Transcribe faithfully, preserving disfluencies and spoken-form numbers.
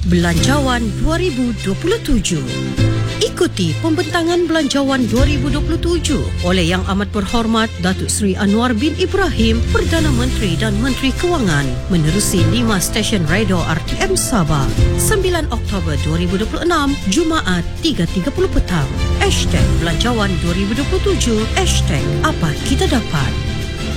Belanjawan dua ribu dua puluh tujuh. Ikuti pembentangan Belanjawan dua ribu dua puluh tujuh oleh Yang Amat Berhormat Datuk Seri Anwar bin Ibrahim, Perdana Menteri dan Menteri Kewangan, menerusi lima stesen radio R T M Sabah. sembilan Oktober dua ribu dua puluh enam, Jumaat tiga tiga puluh petang. Hashtag Belanjawan dua ribu dua puluh tujuh. Hashtag Apa Kita Dapat.